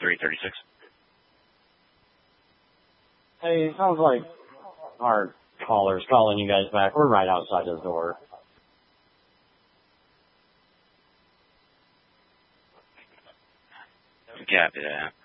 336. Hey, it sounds like our caller's calling you guys back. We're right outside his door. Copy that.